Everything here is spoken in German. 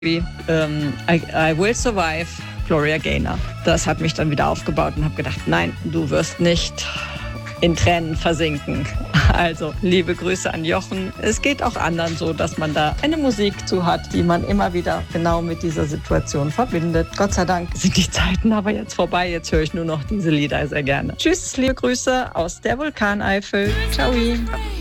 wie I Will Survive, Gloria Gaynor. Das hat mich dann wieder aufgebaut und habe gedacht, nein, du wirst nicht in Tränen versinken. Also, liebe Grüße an Jochen. Es geht auch anderen so, dass man da eine Musik zu hat, die man immer wieder genau mit dieser Situation verbindet. Gott sei Dank sind die Zeiten aber jetzt vorbei. Jetzt höre ich nur noch diese Lieder sehr gerne. Tschüss, liebe Grüße aus der Vulkaneifel. Ciao.